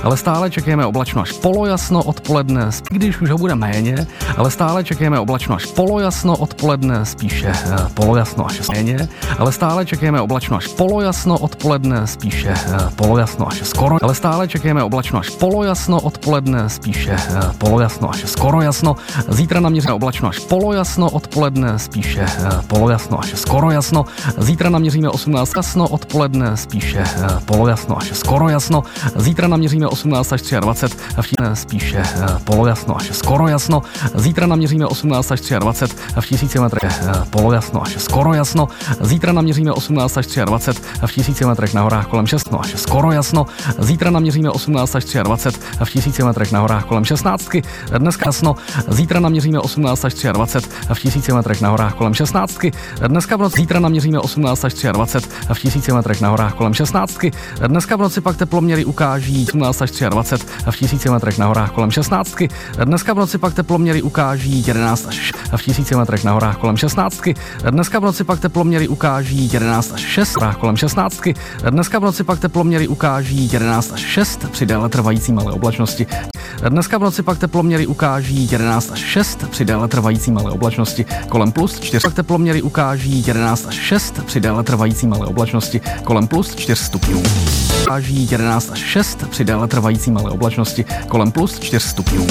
ale stále čekáme oblačno až polojasno odpoledne, když už ho bude méně, ale stále čekáme oblačno až polojasno odpoledne, spíše polojasno až méně, ale stále čekáme oblačno až polojasno odpoledne, spíše polojasno až skoro, ale stále čekáme oblačno až polojasno odpoledne, spíše polojasno až skoro jasno. Zítra naměříme oblačno až polojasno odpoledne, spíše polojasno až skoro jasno. Zítra naměříme 18 jasno odpoledne, spíše polojasno až skoro jasno. Zítra naměříme 18 až 23 a spíše polojasno až skoro jasno. Zítra naměříme 18 až 23 a v 1000 metrech polojasno až skoro jasno. Zítra naměříme 18 až 23 a v 1000 metrech na horách kolem 6 až skoro jasno. Zítra naměříme 18 až 23 a v 1000 metrech na horách kolem 16. Dneska jasno. Zítra naměříme 18 až 23 a v 1000 metrech na horách kolem 16. Dneska v noci zítra naměříme 18 až 23 a v 1000 metrech na horách kolem 16. Dneska v noci pak teploměry ukáží 18 až 23 a v 1000 metrech na horách kolem 16. Dneska v noci pak teploměry ukáží 11 až a v 1000 metrech na horách kolem 16. Dneska v noci pak teploměry ukáží 11 až 6 horách kolem 16. Dneska v noci pak teploměry ukáží 11 až 6 při déle trvající malé oblačnosti. Dneska v noci pak teploměry ukáží 11 až 6 při déle trvající malé oblačnosti kolem plus 4. Pak teploměry ukáží 11 až 6 při déle trvající malé oblačnosti kolem plus 4 stupňů. Ukáží 11 až 6 při déle trvající malé oblačnosti kolem plus 4 stupňů.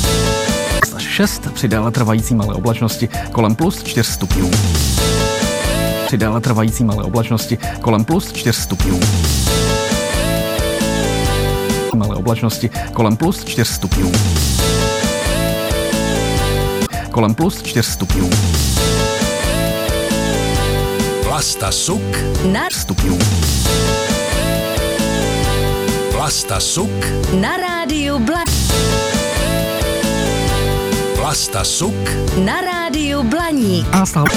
6 při déle trvající malé oblačnosti kolem plus 4 stupňů. Při déle trvající malé oblačnosti kolem plus 4 stupňů. Malé oblačnosti kolem plus 4 stupňů. Kolem plus 4 stupňů. Vlasta Suk na stupňů. Vlasta Suk na rádiu Vlasta Suk na rádiu Blaník. A stále.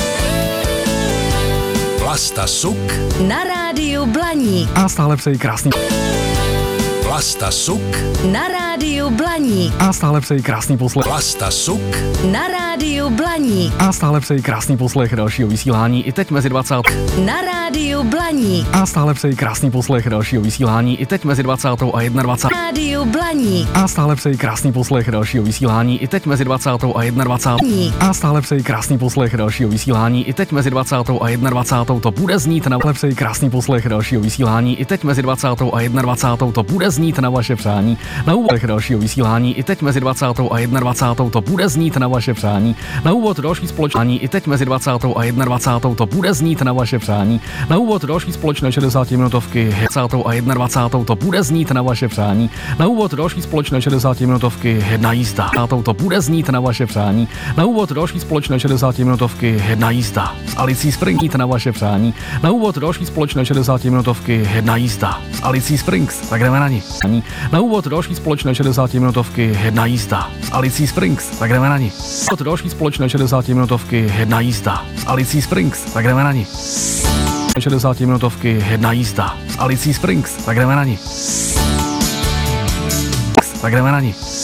Vlasta Suk Na rádiu Blaník. A stále přeji krásný. Vlasta Suk Na rádiu Blaník. A stále přeji krásný poslech. Vlasta Suk Na rádiu Blaník. A stále přeji krásný poslech dalšího vysílání i teď mezi 20. Na rádiu Blaník. A stále přeji krásný poslech dalšího vysílání i teď mezi 20. a 21. Rádiu Blaník. A stále přeji krásný poslech dalšího vysílání i teď mezi 20. a 21. A stále přeji krásný poslech dalšího vysílání i teď mezi 20. a 21. To bude znít na stále přeji krásný poslech dalšího vysílání i teď mezi 20. a 21. To bude znít na vaše přání. Na úvod dalšího vysílání i teď mezi 20. a 21. To bude znít na vaše přání. Na úvod další společný i teď mezi 20. a 21. To bude znít na vaše přání. Na úvod další společné 60 minutovky 20. a 21. To bude znít na vaše přání. Na úvod další společné 60 minutovky jedna jízda. To bude znít na vaše přání. Na úvod další společné 60 minutovky jedna jízda. S Alicí Springs na vaše přání. Na úvod další společné 60 minutovky jedna jízda. S Alicí Springs. Tak jdeme na ní. Na úvod další společné 60 minutovky jedna jízda. S Alicí Springs. Tak jdeme na ní. Na úvod další společné 60 minutovky jedna jízda. S Alicí Springs. Tak jdeme na ní. 60 minutovky jedna jízda. S Alicí Springs. Tak jdeme na ní. Tak jdeme na ní.